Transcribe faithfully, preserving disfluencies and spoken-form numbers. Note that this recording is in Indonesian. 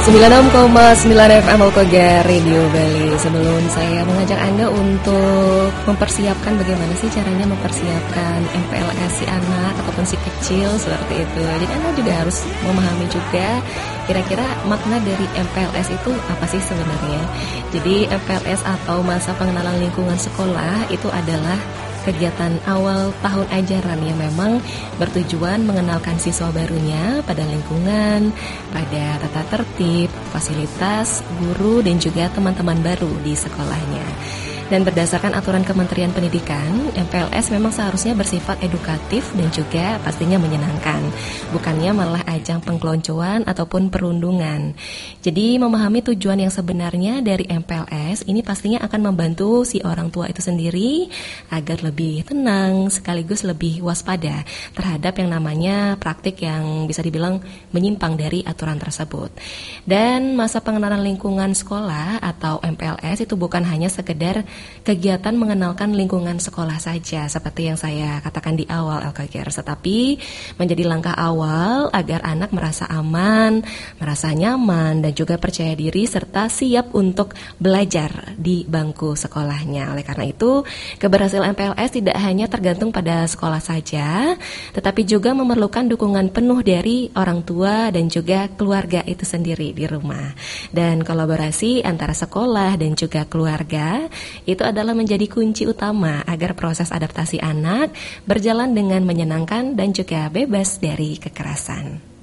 sembilan puluh enam koma sembilan F M Alkogar Radio Bali. Sebelum saya mengajak Anda untuk mempersiapkan bagaimana sih caranya mempersiapkan M P L S si anak ataupun si kecil seperti itu. Jadi Anda juga harus memahami juga kira-kira makna dari M P L S itu apa sih sebenarnya. Jadi M P L S atau masa pengenalan lingkungan sekolah itu adalah kegiatan awal tahun ajaran yang memang bertujuan mengenalkan siswa barunya pada lingkungan, pada tata tertib, fasilitas, guru, dan juga teman-teman baru di sekolahnya. Dan berdasarkan aturan Kementerian Pendidikan, M P L S memang seharusnya bersifat edukatif dan juga pastinya menyenangkan, bukannya malah ajang pengkeloncoan ataupun perundungan. Jadi memahami tujuan yang sebenarnya dari M P L S ini pastinya akan membantu si orang tua itu sendiri agar lebih tenang sekaligus lebih waspada terhadap yang namanya praktik yang bisa dibilang menyimpang dari aturan tersebut. Dan masa pengenalan lingkungan sekolah atau M P L S itu bukan hanya sekedar kegiatan mengenalkan lingkungan sekolah saja seperti yang saya katakan di awal L K K R, tetapi menjadi langkah awal agar anak merasa aman, merasa nyaman dan juga percaya diri serta siap untuk belajar di bangku sekolahnya. Oleh karena itu, keberhasilan M P L S tidak hanya tergantung pada sekolah saja, tetapi juga memerlukan dukungan penuh dari orang tua dan juga keluarga itu sendiri di rumah. Dan kolaborasi antara sekolah dan juga keluarga itu adalah menjadi kunci utama agar proses adaptasi anak berjalan dengan menyenangkan dan juga bebas dari kekerasan.